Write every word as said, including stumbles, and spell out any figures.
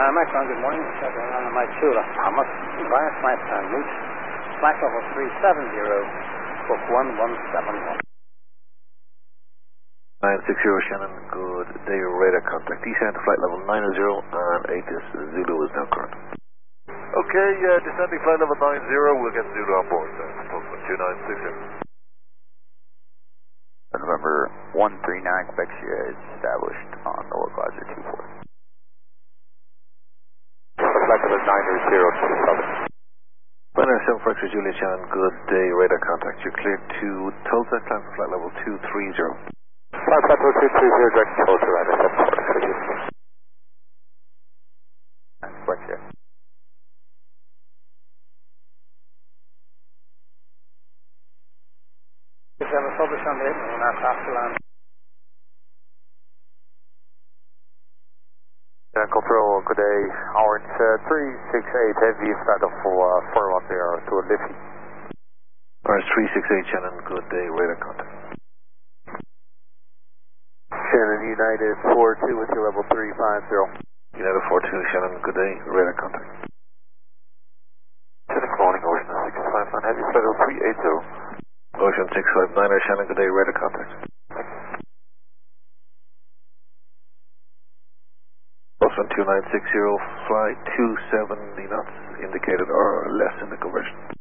Uh, Macron, good morning. Settling on the Mytula. Hamas, via flight time route. Flight level three seven zero, book one one seven one. nine six zero Shannon, good day, radar contact. Descend to flight level nine zero and eight is Zulu is now current. Okay, uh, descending flight level nine zero, we'll get Zulu on board, sir. Postman two nine six zero. November one three nine, Quebec Sierra is established on the localizer two four. Flight level nine zero two seven. nine seven for X-ray Juliet Shannon, good day, radar contact. You're cleared to Tulsa, climb for flight level two three zero. Flight level two three zero, direct to Tulsa, right, seven four, X-ray Juliet. Quebec Sierra. If you have a publish on the eight, and aircraft to land. Uh, control, good day, Howard, uh, three six eight, heavy flight of uh, four one zero to Liffey. Ours three six eight Shannon, good day, radar contact. Shannon, United four two with you, level three five zero. United four two Shannon, good day, radar contact. Shannon, good morning, Ocean six five nine, heavy flight level three eight zero. Ocean six five nine Shannon, good day, radar contact. Postman two nine six zero, fly two seventy knots, indicated or less in the conversion.